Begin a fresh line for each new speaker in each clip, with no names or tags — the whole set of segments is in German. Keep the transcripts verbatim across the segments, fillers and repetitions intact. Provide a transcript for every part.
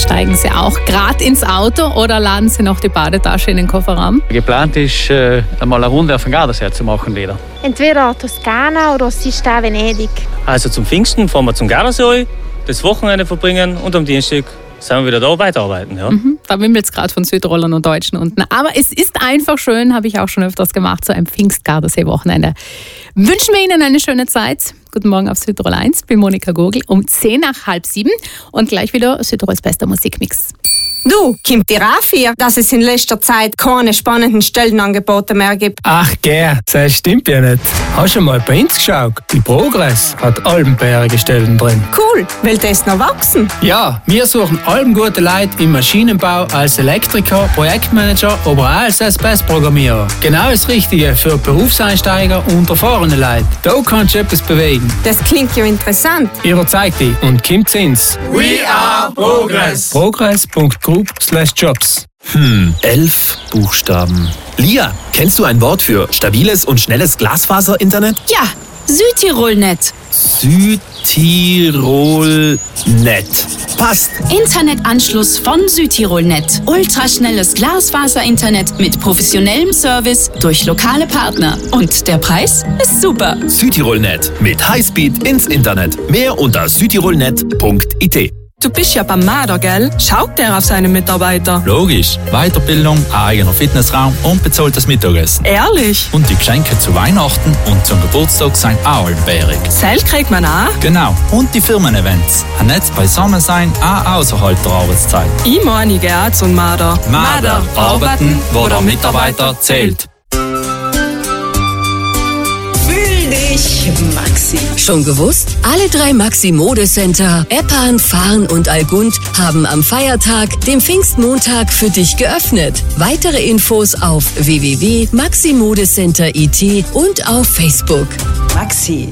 Steigen Sie auch gerade ins Auto oder laden Sie noch die Badetasche in den Kofferraum?
Geplant ist, äh, einmal eine Runde auf den Gardasee zu machen wieder.
Entweder Toskana oder Sistar Venedig.
Also zum Pfingsten fahren wir zum Gardasee, das Wochenende verbringen und am Dienstag sind wir wieder da weiterarbeiten. Ja.
Mhm, da wimmelt es gerade von Südrollern und Deutschen unten. Aber es ist einfach schön, habe ich auch schon öfters gemacht, so ein Pfingst-Gardasee-Wochenende. Wünschen wir Ihnen eine schöne Zeit. Guten Morgen auf Südtirol eins, bin Monika Gogl um zehn nach halb sieben und gleich wieder Südtirols bester Musikmix.
Du, kommt dir auch vor, dass es in letzter Zeit keine spannenden Stellenangebote mehr gibt?
Ach gell, das stimmt ja nicht. Hast du mal bei uns geschaut? Die Progress hat albenbärige Stellen drin.
Cool, will das noch wachsen?
Ja, wir suchen albengute Leute im Maschinenbau als Elektriker, Projektmanager, aber auch als S P S-Programmierer. Genau das Richtige für Berufseinsteiger und erfahrene Leute. Da kannst du etwas bewegen.
Das klingt ja interessant.
Überzeug dich und kommt ins
We are Progress.
Progress punkt group slash jobs.
Hm, elf Buchstaben. Lia, kennst du ein Wort für stabiles und schnelles Glasfaser-Internet?
Ja, Südtirolnet.
Südtirolnet. Passt.
Internetanschluss von Südtirolnet. Ultraschnelles Glasfaser-Internet mit professionellem Service durch lokale Partner. Und der Preis ist super.
Südtirolnet. Mit Highspeed ins Internet. Mehr unter südtirolnet punkt I T.
Du bist ja beim Marder, gell? Schaut der auf seine Mitarbeiter?
Logisch. Weiterbildung, ein eigener Fitnessraum und bezahltes Mittagessen.
Ehrlich?
Und die Geschenke zu Weihnachten und zum Geburtstag sind auch allbärig.
Seil kriegt man auch?
Genau. Und die Firmen-Events. Ein Netz beisammen sein, auch außerhalb der Arbeitszeit.
Ich meine, ich gehe auch zum Marder.
Marder. Arbeiten, wo der Mitarbeiter zählt.
Maxi. Schon gewusst? Alle drei Maxi Modecenter, Eppan, Farn und Algund haben am Feiertag, dem Pfingstmontag, für dich geöffnet. Weitere Infos auf w w w punkt maxi modecenter punkt I T und auf Facebook.
Maxi.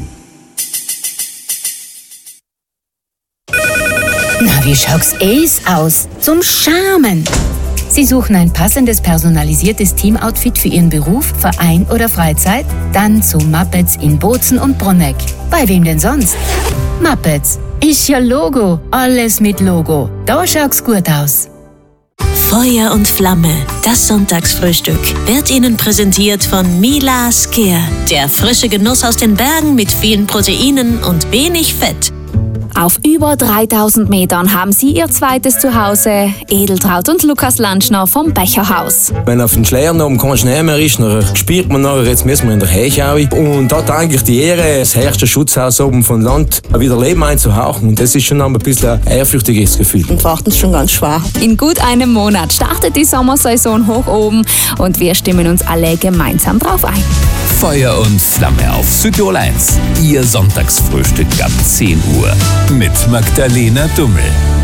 Na, wie schaut's es aus? Zum Charmen. Sie suchen ein passendes, personalisiertes Teamoutfit für Ihren Beruf, Verein oder Freizeit? Dann zu Muppets in Bozen und Bronegg. Bei wem denn sonst? Muppets. Ist ja Logo. Alles mit Logo. Da schaut's gut aus.
Feuer und Flamme, das Sonntagsfrühstück, wird Ihnen präsentiert von Mila Sker. Der frische Genuss aus den Bergen mit vielen Proteinen und wenig Fett.
Auf über dreitausend Metern haben sie ihr zweites Zuhause. Edeltraud und Lukas Landschner vom Becherhaus.
Wenn auf den Schleiern oben kein Schnee mehr ist, dann spürt man nachher, jetzt müssen wir in der Heichau. Und da hat eigentlich die Ehre, das höchste Schutzhaus oben vom Land, wieder Leben einzuhauchen. Und das ist schon ein bisschen ein ehrfürchtiges Gefühl.
Und warten schon ganz schwer.
In gut einem Monat startet die Sommersaison hoch oben und wir stimmen uns alle gemeinsam drauf ein.
Feuer und Flamme auf Südtirol eins. Ihr Sonntagsfrühstück ab zehn Uhr. Mit Magdalena Dummel.